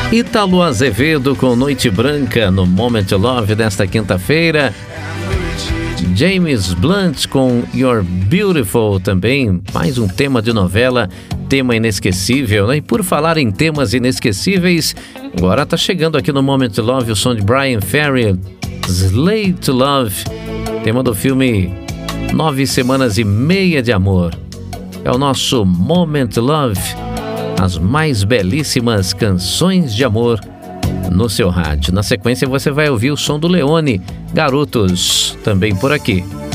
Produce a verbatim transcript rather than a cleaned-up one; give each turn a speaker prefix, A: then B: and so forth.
A: Ítalo Azevedo com Noite Branca no Moment Love desta quinta-feira. James Blunt com You're Beautiful também, mais um tema de novela, tema inesquecível, né? E por falar em temas inesquecíveis, agora tá chegando aqui no Moment Love o som de Bryan Ferry, Slave to Love, tema do filme Nove Semanas e Meia de Amor. É o nosso Moment Love, as mais belíssimas canções de amor no seu rádio. Na sequência você vai ouvir o som do Leone, Garotos, também por aqui.